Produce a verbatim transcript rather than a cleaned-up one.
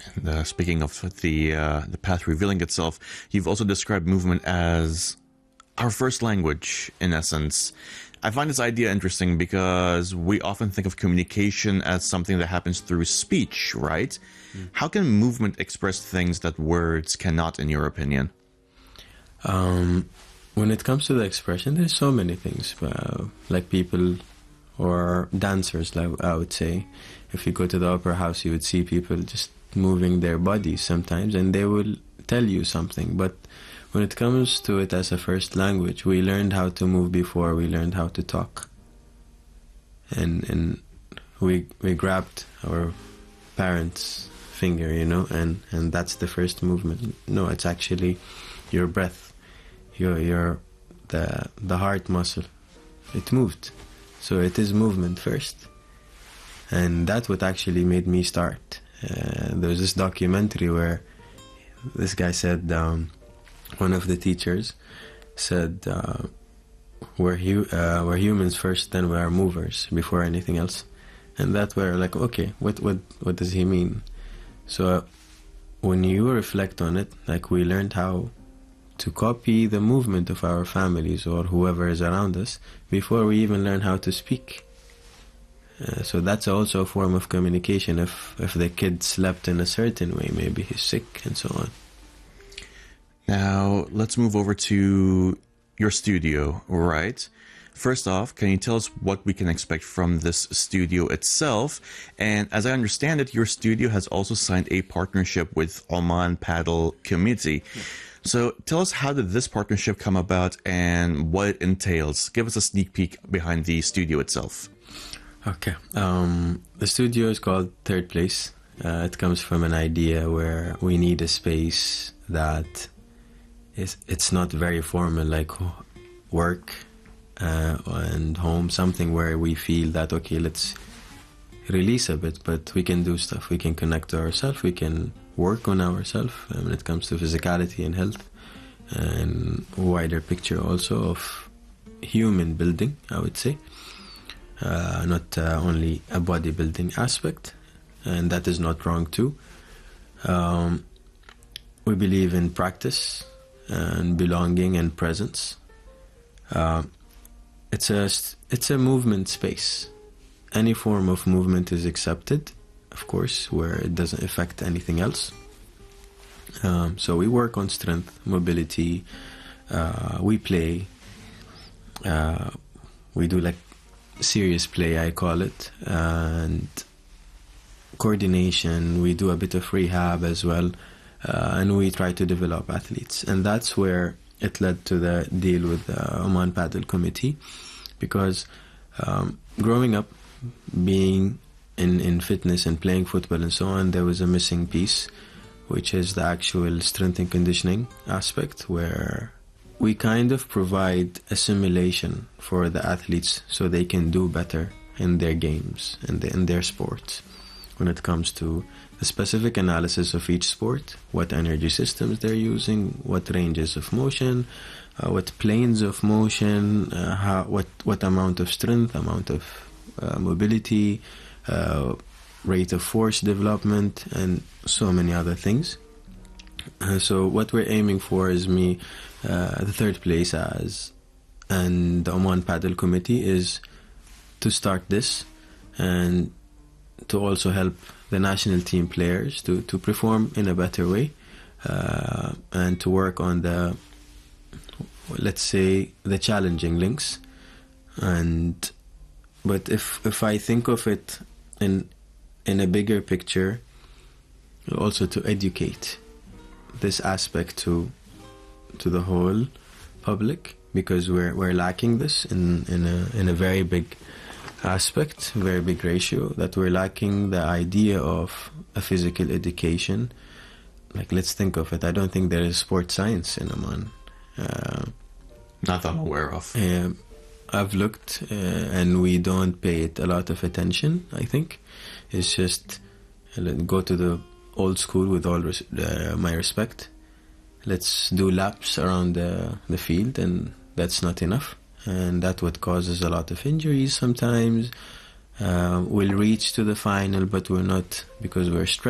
And, uh, speaking of the uh, the path revealing itself, you've also described movement as our first language, in essence. I find this idea interesting because we often think of communication as something that happens through speech, right? Mm. How can movement express things that words cannot, in your opinion? Um, when it comes to the expression, there's so many things. Uh, like people or dancers, like I would say. If you go to the opera house, you would see people just moving their bodies sometimes, and they will tell you something. But when it comes to it as a first language, we learned how to move before we learned how to talk. And and we we grabbed our parents' finger, you know, and, and that's the first movement. No, it's actually your breath, your your the the heart muscle. It moved. So it is movement first. And that's what actually made me start. Uh, there was this documentary where this guy said, um, one of the teachers said, uh, we're, hu uh, we're humans first, then we are movers before anything else. And that we're like, okay, what, what, what does he mean? So uh, when you reflect on it, like we learned how to copy the movement of our families or whoever is around us before we even learn how to speak. Uh, so that's also a form of communication. If if the kid slept in a certain way, maybe he's sick and so on. Now, let's move over to your studio, right? First off, can you tell us what we can expect from this studio itself? And as I understand it, your studio has also signed a partnership with Oman Paddle Committee. Yeah. So tell us, how did this partnership come about and what it entails? Give us a sneak peek behind the studio itself. Okay. Um, the studio is called Third Place. Uh, it comes from an idea where we need a space that is, it's not very formal, like work uh, and home, something where we feel that, okay, let's release a bit, but we can do stuff. We can connect to ourselves. We can work on ourselves uh, when it comes to physicality and health, and a wider picture also of human building, I would say. Uh, not uh, only a bodybuilding aspect, and that is not wrong too. Um, we believe in practice and belonging and presence. Uh, it's a it's a movement space. Any form of movement is accepted, of course, where it doesn't affect anything else. Um, so we work on strength, mobility. Uh, we play. Uh, we do like serious play, I call it, and coordination. We do a bit of rehab as well, uh, and we try to develop athletes. And that's where it led to the deal with the Oman Paddle Committee, because um, growing up, being in, in fitness and playing football and so on, there was a missing piece, which is the actual strength and conditioning aspect, where we kind of provide a simulation for the athletes so they can do better in their games and in their sports. When it comes to the specific analysis of each sport, what energy systems they're using, what ranges of motion, uh, what planes of motion, uh, how, what, what amount of strength, amount of uh, mobility, uh, rate of force development, and so many other things. Uh, so what we're aiming for is me, uh, the Third Place as, and the Oman Paddle Committee is to start this and to also help the national team players to, to perform in a better way, uh, and to work on the, let's say, the challenging links. And but if if I think of it in in a bigger picture, also to educate this aspect to to the whole public, because we're we're lacking this in in a in a very big aspect, very big ratio, that we're lacking the idea of a physical education. Like, let's think of it. I don't think there is sports science in Oman. Uh, Not that I'm aware of. Uh, I've looked, uh, and we don't pay it a lot of attention, I think. It's just, uh, go to the old school with all res uh, my respect. Let's do laps around the, the field, and that's not enough. And that's what causes a lot of injuries sometimes. Uh, we'll reach to the final, but we're not, because we're stressed.